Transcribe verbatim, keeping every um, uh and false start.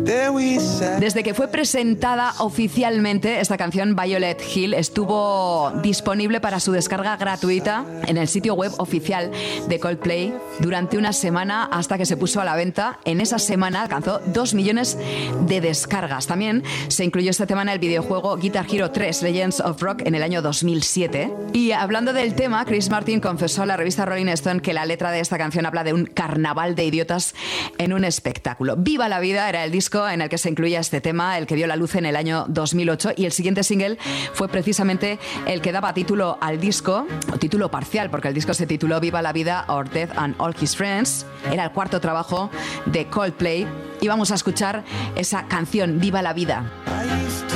Desde que fue presentada oficialmente, esta canción Violet Hill estuvo disponible para su descarga gratuita en el sitio web oficial de Coldplay durante una semana hasta que se puso a la venta. En esa semana alcanzó dos millones de descargas. También se incluyó este tema en el videojuego Guitar Hero tres Legends of Rock en el año dos mil siete. Y hablando del tema, Chris Martin confesó a la revista Rolling Stone que la letra de esta canción habla de un carnaval de idiotas en un espectáculo. Viva la vida era el disco en el que se incluía este tema, el que dio la luz en el año dos mil ocho, y el siguiente single fue precisamente el que daba título al disco, o título parcial, porque el disco se tituló Viva la vida or Death and All His Friends. Era el cuarto trabajo de Coldplay y vamos a escuchar esa canción, Viva la vida.